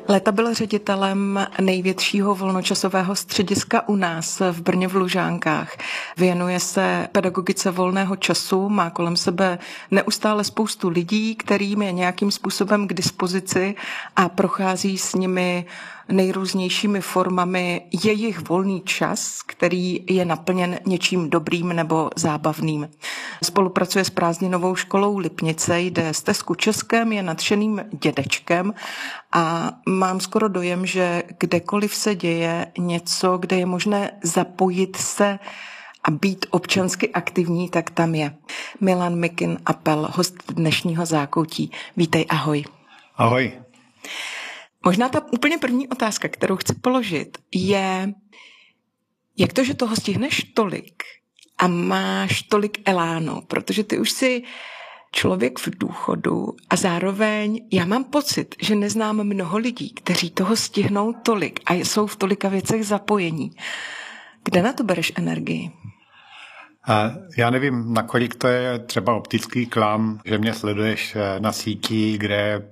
Léta byl ředitelem největšího volnočasového střediska u nás v Brně v Lužánkách. Věnuje se pedagogice volného času, má kolem sebe neustále spoustu lidí, kterým je nějakým způsobem k dispozici a prochází s nimi nejrůznějšími formami jejich volný čas, který je naplněn něčím dobrým nebo zábavným. Spolupracuje s prázdninovou školou Lipnice, jde stezku Českém, je nadšeným dědečkem a mám skoro dojem, že kdekoliv se děje něco, kde je možné zapojit se a být občansky aktivní, tak tam je. Milan Mikin Apel, host dnešního Zákoutí. Vítej, ahoj. Ahoj. Možná ta úplně první otázka, kterou chci položit, je, jak to, že toho stihneš tolik a máš tolik elánu, protože ty už jsi člověk v důchodu a zároveň já mám pocit, že neznám mnoho lidí, kteří toho stihnou tolik a jsou v tolika věcech zapojení. Kde na to bereš energii? Já nevím, nakolik to je třeba optický klam, že mě sleduješ na síti, kde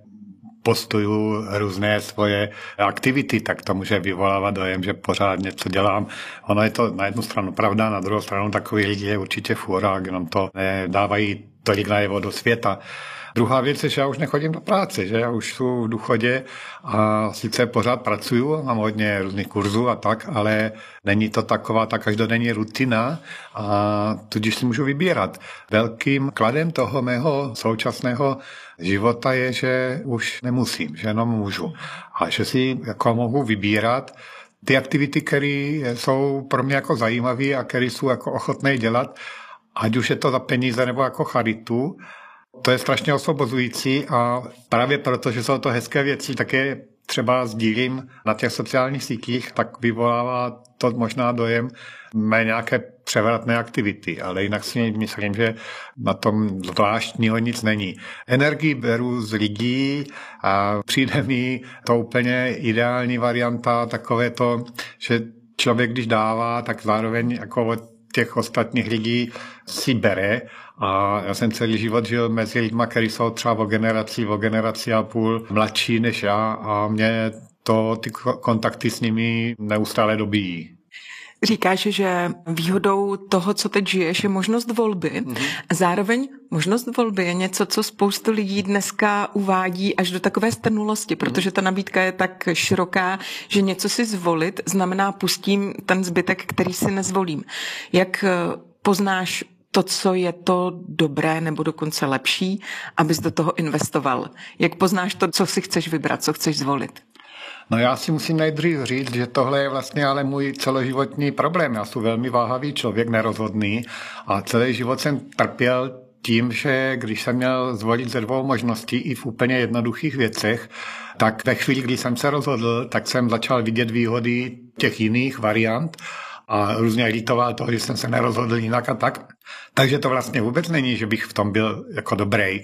postuju různé svoje aktivity, tak to může vyvolávat dojem, že pořád něco dělám. Ono je to na jednu stranu pravda, na druhou stranu takový lidi je určitě fůra, jenom to nedávají tolik najevo do světa. Druhá věc je, že já už nechodím do práce, že já už jsem v důchodě a sice pořád pracuju, mám hodně různých kurzů a tak, ale není to taková ta každodenní rutina a tudíž si můžu vybírat. Velkým kladem toho mého současného života je, že už nemusím, že jenom můžu a že si jako mohu vybírat ty aktivity, které jsou pro mě jako zajímavé a které jsou jako ochotné dělat, ať už je to za peníze nebo jako charitu. To je strašně osvobozující a právě proto, že jsou to hezké věci, tak je třeba sdílím na těch sociálních sítích, tak vyvolává to možná dojem mé nějaké převratné aktivity, ale jinak si myslím, že na tom zvláštního nic není. Energii beru z lidí a přijde mi to úplně ideální varianta, takové to, že člověk, když dává, tak zároveň jako od těch ostatních lidí si bere. A já jsem celý život žil mezi lidmi, kteří jsou třeba o generaci a půl mladší než já a mě ty kontakty s nimi neustále dobíjí. Říkáš, že výhodou toho, co teď žiješ, je možnost volby. Zároveň možnost volby je něco, co spoustu lidí dneska uvádí až do takové strnulosti, protože ta nabídka je tak široká, že něco si zvolit znamená pustím ten zbytek, který si nezvolím. Jak poznáš to, co je to dobré nebo dokonce lepší, abys do toho investoval? Jak poznáš to, co si chceš vybrat, co chceš zvolit? No já si musím nejdřív říct, že tohle je vlastně ale můj celoživotní problém. Já jsem velmi váhavý člověk, nerozhodný a celý život jsem trpěl tím, že když jsem měl zvolit ze dvou možností i v úplně jednoduchých věcech, tak ve chvíli, kdy jsem se rozhodl, tak jsem začal vidět výhody těch jiných variant a různě litoval toho, že jsem se nerozhodl jinak a tak. Takže to vlastně vůbec není, že bych v tom byl jako dobrý.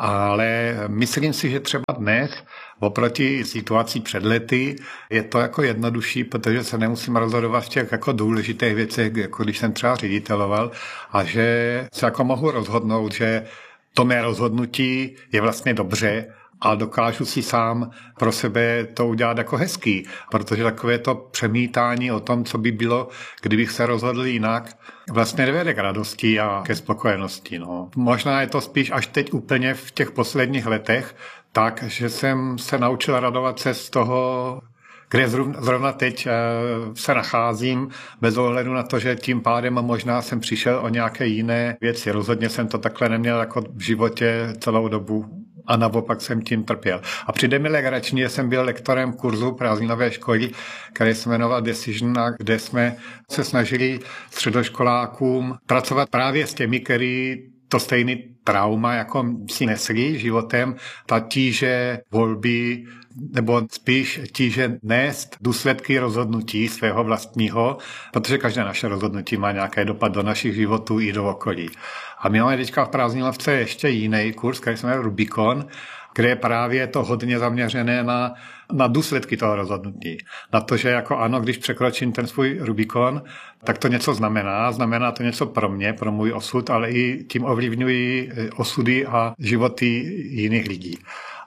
Ale myslím si, že třeba dnes oproti situaci před lety je to jako jednodušší, protože se nemusím rozhodovat v těch jako důležitých věcech, jako když jsem třeba řediteloval a že se jako mohu rozhodnout, že to mé rozhodnutí je vlastně dobře a dokážu si sám pro sebe to udělat jako hezký, protože takové to přemítání o tom, co by bylo, kdybych se rozhodl jinak, vlastně nevede k radosti a ke spokojenosti. No. Možná je to spíš až teď úplně v těch posledních letech, tak, že jsem se naučil radovat se z toho, kde zrovna teď se nacházím, bez ohledu na to, že tím pádem možná jsem přišel o nějaké jiné věci. Rozhodně jsem to takhle neměl jako v životě celou dobu a naopak jsem tím trpěl. A přijde mi legrační, že jsem byl lektorem kurzu prázdninové školy, který se jmenoval Decision, a kde jsme se snažili středoškolákům pracovat právě s těmi, kteří to stejný trauma jako si nesli životem, ta tíže volby, nebo spíš tíže nést důsledky rozhodnutí svého vlastního, protože každé naše rozhodnutí má nějaký dopad do našich životů i do okolí. A my máme teďka v prázdninovce ještě jiný kurz, který se jmenuje Rubikon, kde je právě to hodně zaměřené na důsledky toho rozhodnutí. Na to, že jako ano, když překročím ten svůj Rubikon, tak to něco znamená. Znamená to něco pro mě, pro můj osud, ale i tím ovlivňují osudy a životy jiných lidí.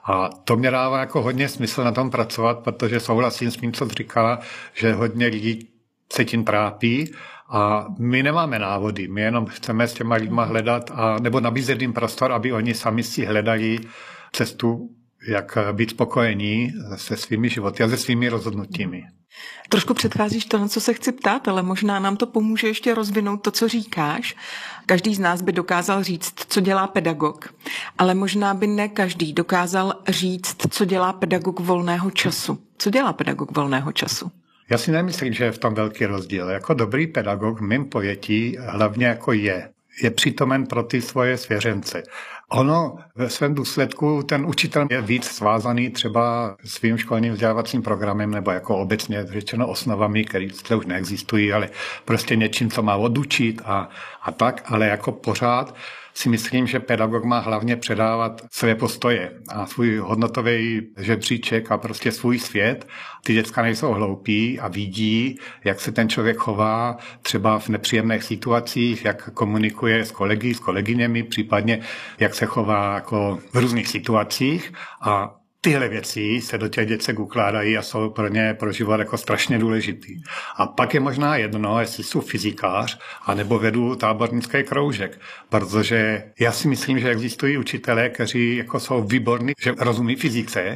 A to mě dává jako hodně smysl na tom pracovat, protože souhlasím s tím, co jsi říkala, že hodně lidí se tím trápí a my nemáme návody, my jenom chceme s těma lidma hledat nebo nabízet jim prostor, aby oni sami si hledali cestu, jak být spokojení se svými životy a se svými rozhodnutími. Trošku předcházíš to, na co se chci ptát, ale možná nám to pomůže ještě rozvinout to, co říkáš. Každý z nás by dokázal říct, co dělá pedagog, ale možná by ne každý dokázal říct, co dělá pedagog volného času. Co dělá pedagog volného času? Já si nemyslím, že je v tom velký rozdíl. Jako dobrý pedagog v mém pojetí hlavně jako je přítomen pro ty svoje svěřence. Ono ve svém důsledku ten učitel je víc svázaný třeba svým školním vzdělávacím programem nebo jako obecně řečeno osnovami, které už neexistují, ale prostě něčím, co má odučit a tak, ale jako pořád si myslím, že pedagog má hlavně předávat své postoje a svůj hodnotový žebříček a prostě svůj svět. Ty děcka nejsou hloupí a vidí, jak se ten člověk chová třeba v nepříjemných situacích, jak komunikuje s kolegy, s kolegyněmi, případně jak se chová jako v různých situacích a tyhle věci se do těch děcek ukládají a jsou pro ně pro život jako strašně důležitý. A pak je možná jedno, jestli jsou fyzikář, anebo vedu tábornický kroužek, protože já si myslím, že existují učitelé, kteří jako jsou výborní, že rozumí fyzice,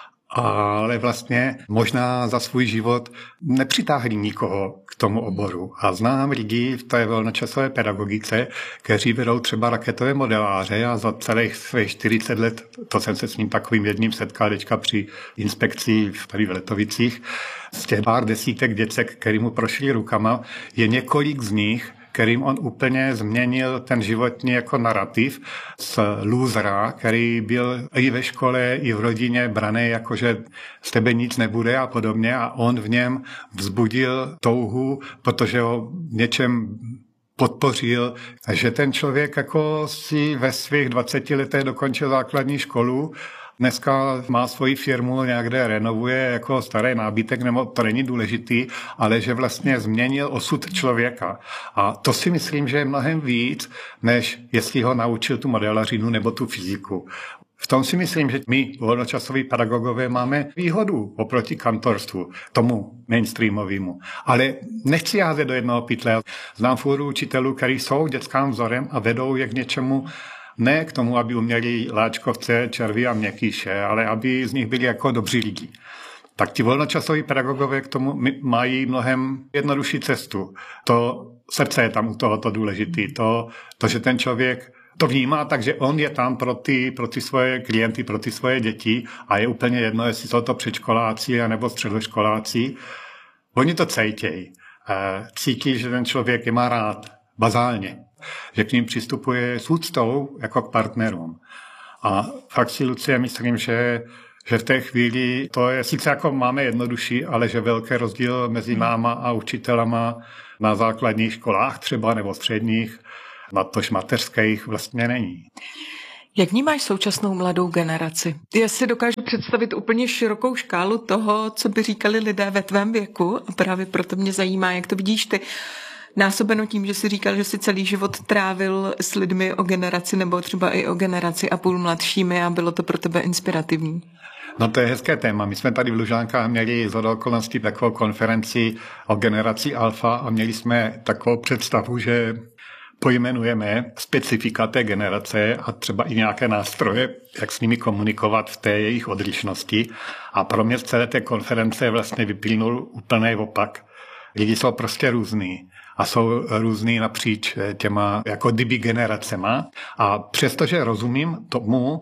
ale vlastně možná za svůj život nepřitáhli nikoho k tomu oboru. A znám lidi v té volnočasové pedagogice, kteří vedou třeba raketové modeláře a za celých svých 40 let, to jsem se s ním takovým jedním setkal teďka při inspekci tady v Letovicích, z těch pár desítek děcek, který mu prošli rukama, je několik z nich, kterým on úplně změnil ten životní jako narrativ z lůzra, který byl i ve škole, i v rodině braný, jakože z tebe nic nebude a podobně a on v něm vzbudil touhu, protože ho něčem podpořil, že ten člověk jako si ve svých 20 letech dokončil základní školu. Dneska má svoji firmu, někde renovuje jako starý nábytek, nebo to není důležitý, ale že vlastně změnil osud člověka. A to si myslím, že je mnohem víc, než jestli ho naučil tu modelařinu nebo tu fyziku. V tom si myslím, že my, volnočasoví pedagogové, máme výhodu oproti kantorstvu, tomu mainstreamovému. Ale nechci házet do jednoho pytle. Znám fůru učitelů, kteří jsou dětským vzorem a vedou je k něčemu, ne k tomu, aby uměli láčkovce, červy a měkkýše, ale aby z nich byli jako dobří lidi. Tak ti volnočasoví pedagogové k tomu mají mnohem jednodušší cestu. To srdce je tam u tohoto důležitý. To, že ten člověk to vnímá, takže on je tam pro ty svoje klienty, pro ty svoje děti a je úplně jedno, jestli jsou to předškoláci nebo středoškoláci. Oni to cítějí. Cítí, že ten člověk je má rád, bazálně. Že k ním přistupuje s úctou jako k partnerům. A fakt si, Lucie, myslím, že v té chvíli to je sice jako máme jednodušší, ale že velký rozdíl mezi náma a učitelama na základních školách třeba nebo středních, natož mateřských vlastně není. Jak vnímáš současnou mladou generaci? Já si dokážu představit úplně širokou škálu toho, co by říkali lidé ve tvém věku a právě proto mě zajímá, jak to vidíš ty. Násobeno tím, že jsi říkal, že jsi celý život trávil s lidmi o generaci nebo třeba i o generaci a půl mladšími a bylo to pro tebe inspirativní. No to je hezké téma. My jsme tady v Lužánkách měli shodou okolností takovou konferenci o generaci alfa a měli jsme takovou představu, že pojmenujeme specifika té generace a třeba i nějaké nástroje, jak s nimi komunikovat v té jejich odlišnosti. A pro mě z celé té konference vlastně vyplynul úplný opak. Lidi jsou prostě různý a jsou různý napříč těma jako kdyby generacema. A přestože rozumím tomu,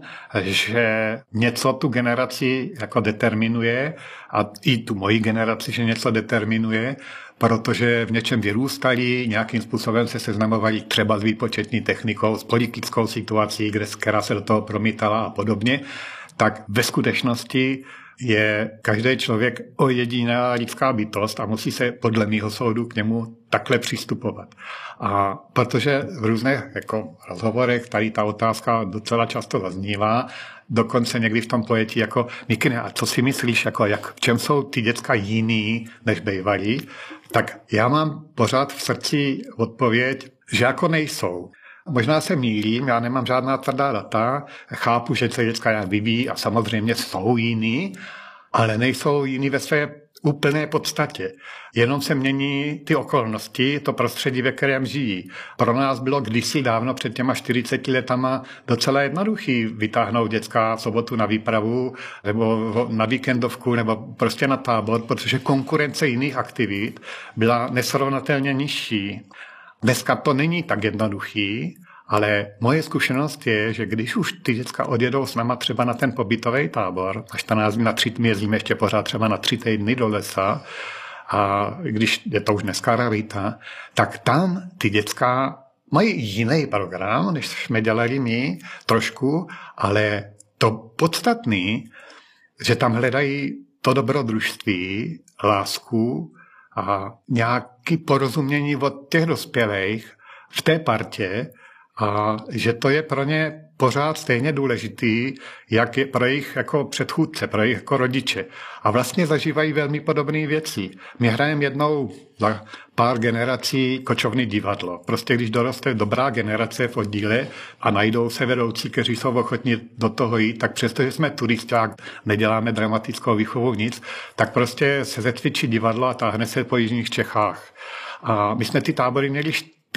že něco tu generaci jako determinuje a i tu moji generaci, že něco determinuje, protože v něčem vyrůstali, nějakým způsobem se seznamovali třeba s výpočetní technikou, s politickou situací, která se do toho promítala a podobně, tak ve skutečnosti je každý člověk ojedinělá lidská bytost a musí se podle mýho soudu k němu takhle přistupovat. A protože v různých jako rozhovorech tady ta otázka docela často zaznívá, dokonce někdy v tom pojetí jako Mikine, a co si myslíš, jako v čem jsou ty děcka jiný, než bývalí, tak já mám pořád v srdci odpověď, že jako nejsou. Možná se mýlím, já nemám žádná tvrdá data, chápu, že se děcka nějak vyvíjí a samozřejmě jsou jiný, ale nejsou jiný ve své úplné podstatě. Jenom se mění ty okolnosti, to prostředí, ve kterém žijí. Pro nás bylo kdysi dávno před těma 40 letama docela jednoduchý vytáhnout děcka v sobotu na výpravu nebo na víkendovku nebo prostě na tábor, protože konkurence jiných aktivit byla nesrovnatelně nižší. Dneska to není tak jednoduchý, ale moje zkušenost je, že když už ty děcka odjedou s náma třeba na ten pobytový tábor, a 14 dní na 3 dny jezdíme ještě pořád třeba na 3 týdny do lesa, a když je to už dneska rarita, tak tam ty děcka mají jiný program, než jsme dělali my trošku, ale to podstatné, že tam hledají to dobrodružství, lásku a nějaké porozumění od těch dospělých v té partě, a že to je pro ně pořád stejně důležitý, jak je pro jejich jako předchůdce, pro jejich jako rodiče. A vlastně zažívají velmi podobné věci. My hrajeme jednou za pár generací kočovné divadlo. Prostě když doroste dobrá generace v oddíle a najdou se vedoucí, kteří jsou ochotní do toho jít, tak přestože jsme turisták, neděláme dramatickou výchovu nic, tak prostě se zetvičí divadlo a táhne se po jižních Čechách. A my jsme ty tábory měli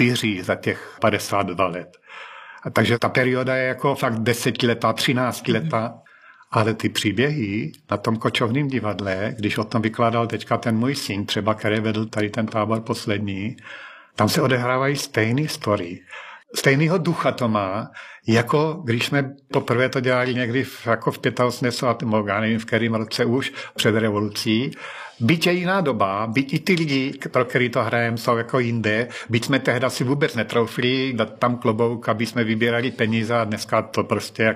4 za těch 52 let. A takže ta perioda je jako fakt 10 letá, 13 letá. Ale ty příběhy na tom kočovném divadle, když o tom vykládal teďka ten můj syn, třeba, který vedl tady ten tábor poslední, tam se odehrávají stejné story. Stejného ducha to má, jako když jsme poprvé to dělali někdy jako v 85. já nevím, v kterém roce už, před revolucí. Byť je jiná doba, byť i ty lidi, pro který to hrajeme, jsou jako jinde, byť jsme tehda si vůbec netroufli dát tam klobouk, aby jsme vybírali peníze a dneska to prostě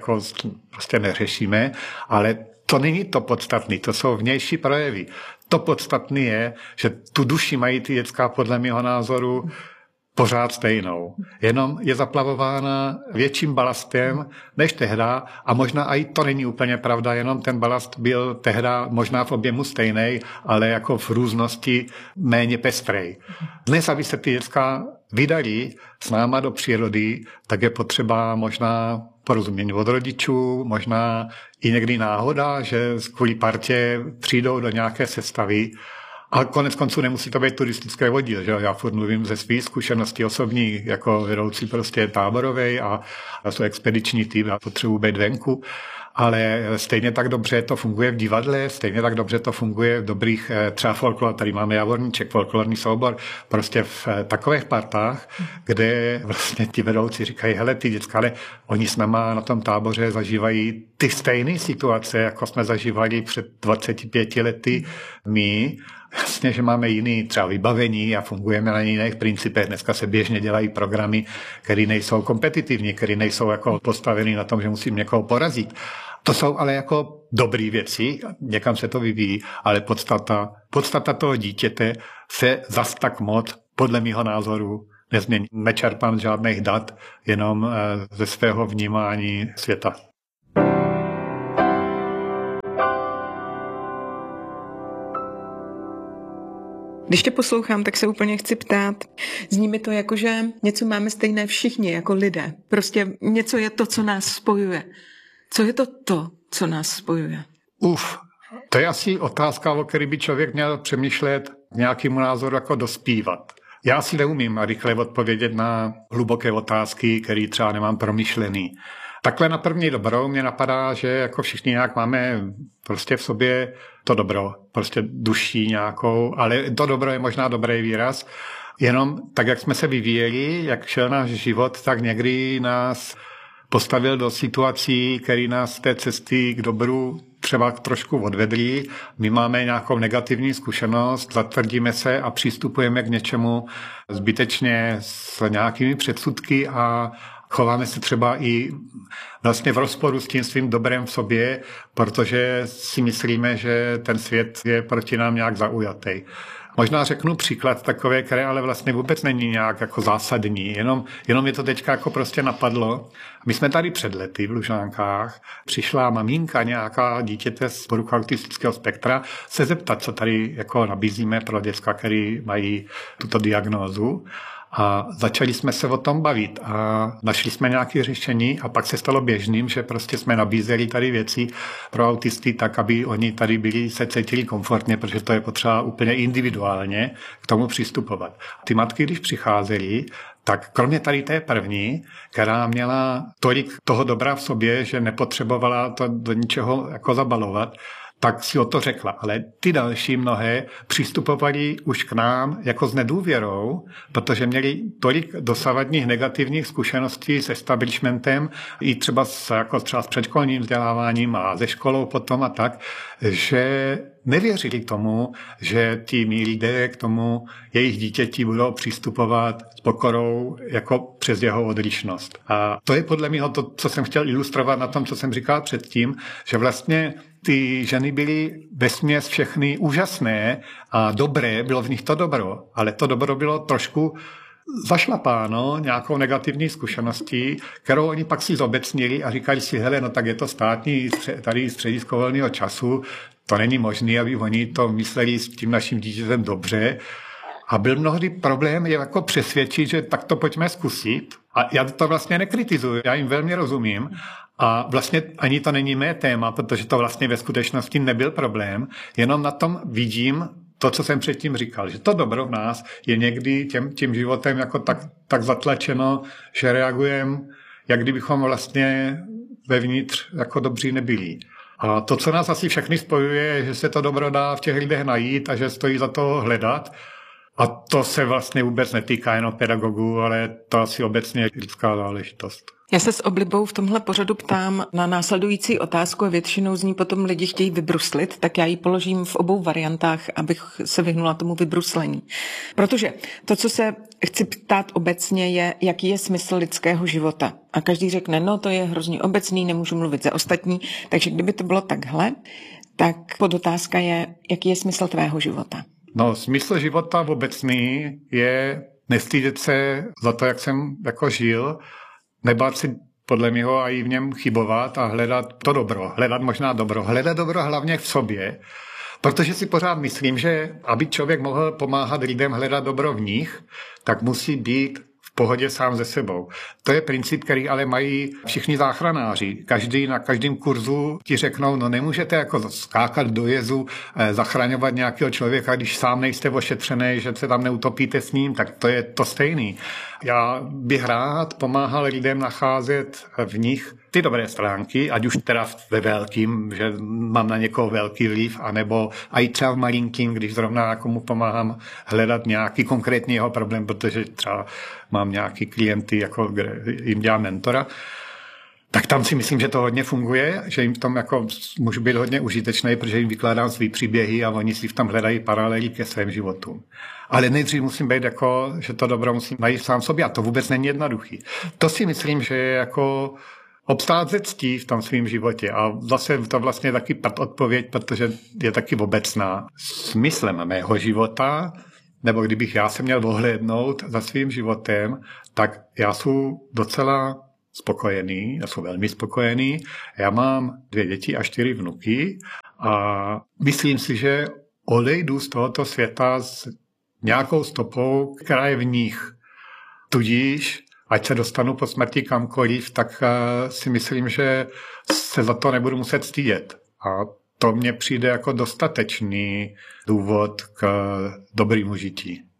neřešíme, ale to není to podstatné, to jsou vnější projevy. To podstatné je, že tu duši mají ty děcka podle mého názoru pořád stejnou. Jenom je zaplavována větším balastem než tehda a možná i to není úplně pravda, jenom ten balast byl tehda možná v objemu stejný, ale jako v různosti méně pestrej. Dnes, aby se ty děcka vydali s náma do přírody, tak je potřeba možná porozumění od rodičů, možná i někdy náhoda, že kvůli partě přijdou do nějaké sestavy. A konec konců nemusí to být turistické oddíl, že? Já furt mluvím ze svých zkušeností osobní, jako vedoucí prostě táborovej a jsou expediční tým, já potřebuji být venku, ale stejně tak dobře to funguje v divadle, stejně tak dobře to funguje v dobrých třeba folklor, tady máme Javorníček, folklorní soubor, prostě v takových partách, kde vlastně ti vedoucí říkají, hele ty děcka, ale oni s náma na tom táboře zažívají ty stejné situace, jako jsme zažívali před 25 lety my. Jasně, že máme jiný třeba vybavení a fungujeme na jiných principech. Dneska se běžně dělají programy, které nejsou kompetitivní, které nejsou jako postaveny na tom, že musím někoho porazit. To jsou ale jako dobré věci, někam se to vyvíjí, ale podstata toho dítěte se zas tak moc, podle mého názoru, nezmění. Nečerpám žádných dat, jenom ze svého vnímání světa. Když tě poslouchám, tak se úplně chci ptát. Zní mi to jako, že něco máme stejné všichni, jako lidé. Prostě něco je to, co nás spojuje. Co je to, co nás spojuje? To je asi otázka, o které by člověk měl přemýšlet nějakému názoru jako dospívat. Já si neumím rychle odpovědět na hluboké otázky, které třeba nemám promyšlený. Takhle na první dobrou mě napadá, že jako všichni nějak máme prostě v sobě to dobro, prostě duší nějakou, ale to dobro je možná dobrý výraz. Jenom tak, jak jsme se vyvíjeli, jak šel náš život, tak někdy nás postavil do situací, které nás z té cesty k dobru třeba trošku odvedly. My máme nějakou negativní zkušenost, zatvrdíme se a přistupujeme k něčemu zbytečně s nějakými předsudky a chováme se třeba i vlastně v rozporu s tím svým dobrem v sobě, protože si myslíme, že ten svět je proti nám nějak zaujatý. Možná řeknu příklad takové, které ale vlastně vůbec není nějak jako zásadní, jenom je to teďka jako prostě napadlo. My jsme tady před lety v Lužánkách, přišla maminka nějaká dítěte z poruchou autistického spektra se zeptat, co tady jako nabízíme pro děcka, který mají tuto diagnózu. A začali jsme se o tom bavit a našli jsme nějaké řešení a pak se stalo běžným, že prostě jsme nabízeli tady věci pro autisty tak, aby oni tady se cítili komfortně, protože to je potřeba úplně individuálně k tomu přistupovat. Ty matky, když přicházely, tak kromě tady té první, která měla tolik toho dobra v sobě, že nepotřebovala to do ničeho jako zabalovat, tak si o to řekla. Ale ty další mnohé přistupovali už k nám jako s nedůvěrou, protože měli tolik dosavadních negativních zkušeností s establishmentem i třeba s předškolním vzděláváním a ze školou potom a tak, že nevěřili tomu, že ti milí lidé k tomu jejich dítěti budou přistupovat s pokorou jako přes jeho odlišnost. A to je podle mě to, co jsem chtěl ilustrovat na tom, co jsem říkal předtím, že vlastně ty ženy byly vesměs všechny úžasné a dobré, bylo v nich to dobro, ale to dobro bylo trošku zašlapáno nějakou negativní zkušeností, kterou oni pak si zobecnili a říkali si, hele, no tak je to státní tady středisko volného času, to není možné, aby oni to mysleli s tím naším dítětem dobře. A byl mnohdy problém je jako přesvědčit, že tak to pojďme zkusit. A já to vlastně nekritizuji, já jim velmi rozumím. A vlastně ani to není mé téma, protože to vlastně ve skutečnosti nebyl problém. Jenom na tom vidím to, co jsem předtím říkal, že to dobro v nás je někdy tím životem jako tak zatlačeno, že reagujeme, jak kdybychom vlastně vevnitř jako dobří nebyli. A to, co nás asi všechny spojuje, je, že se to dobro dá v těch lidech najít a že stojí za to hledat. A to se vlastně vůbec netýká jenom pedagogů, ale to asi obecně lidská záležitost. Já se s oblibou v tomhle pořadu ptám na následující otázku a většinou z ní potom lidi chtějí vybruslit, tak já ji položím v obou variantách, abych se vyhnula tomu vybruslení. Protože to, co se chci ptát obecně, je, jaký je smysl lidského života. A každý řekne, no to je hrozně obecný, nemůžu mluvit za ostatní, takže kdyby to bylo takhle, tak podotázka je, jaký je smysl tvého života. No, smysl života obecný je nestydět se za to, jak jsem jako žil, nebát si podle mého a i v něm chybovat a hledat to dobro, hledat možná dobro, hledat dobro hlavně v sobě, protože si pořád myslím, že aby člověk mohl pomáhat lidem hledat dobro v nich, tak musí být v pohodě sám se sebou. To je princip, který ale mají všichni záchranáři. Každý na každém kurzu ti řeknou, no nemůžete jako skákat do jezu, zachraňovat nějakého člověka, když sám nejste ošetřený, že se tam neutopíte s ním, tak to je to stejný. Já bych rád pomáhal lidem nacházet v nich ty dobré stránky, ať už teda ve velkým, že mám na někoho velký vliv, anebo i třeba v malinkým, když zrovna jako mu pomáhám hledat nějaký konkrétní jeho problém, protože třeba mám nějaký klienty, jako jim dělám mentora, tak tam si myslím, že to hodně funguje, že jim v tom jako můžu být hodně užitečný, protože jim vykládám svý příběhy a oni si v tom hledají paralely ke svém životu. Ale nejdřív musím být jako, že to dobro musím najít sám sobě a to vůbec není jednoduchý. To si myslím, že je jako obstát ze ctí v tom svém životě a zase to vlastně taky odpověď, protože je taky obecná. Smyslem mého života, nebo kdybych já se měl ohlédnout za svým životem, tak já jsem docela spokojený, já jsem velmi spokojený. Já mám 2 děti a 4 vnuky a myslím si, že odejdu z tohoto světa s nějakou stopou, která je v nich. Tudíž, ať se dostanu po smrti kamkoliv, tak si myslím, že se za to nebudu muset stydět. A to mně přijde jako dostatečný důvod k dobrému žití.